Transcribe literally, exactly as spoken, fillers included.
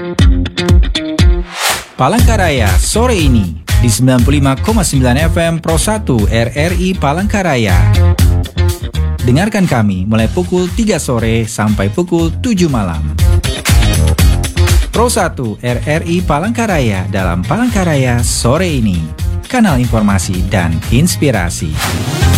Palangkaraya sore ini di sembilan puluh lima koma sembilan F M Pro satu R R I Palangkaraya. Dengarkan kami mulai pukul tiga sore sampai pukul tujuh malam. Pro satu R R I Palangkaraya dalam Palangkaraya sore ini. Kanal informasi dan inspirasi.